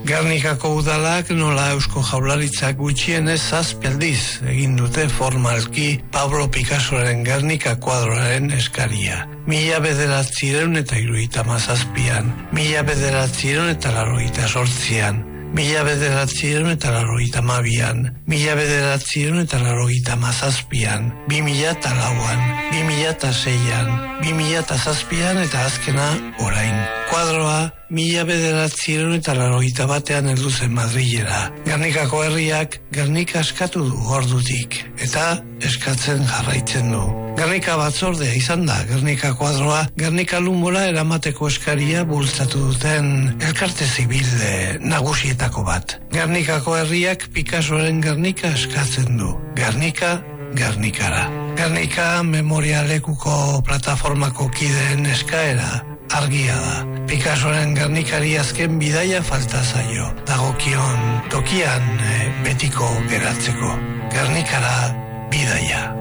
Gernikako udalak nola Eusko Jaurlaritzak gutxienez 7 aldiz egin dute formalki Pablo Picassoren Gernika kuadroaren eskaria. 1977an, 1988an, 1992an, 1997an, 2004an, 2006an, 2007an eta azkena orain. Kuadroa 1991an heldu zen Madrilera. Gernikako herriak Gernika eskatu du ordutik eta eskatzen jarraitzen du. Gernika batzordea izan da Gernika kuadroa Gernika Lumbora eramateko eskaria bultzatu duten elkarte zibil nagusietako bat. Gernikako herriak Picassoren Gernika eskatzen du. Gernika, Gernikara. Gernika memorialekuko plataformako kideen eskaera argia da. Picassoren Gernikari azken bidaia falta zaio. Dagokion tokian betiko geratzeko. Gernikara bidaia.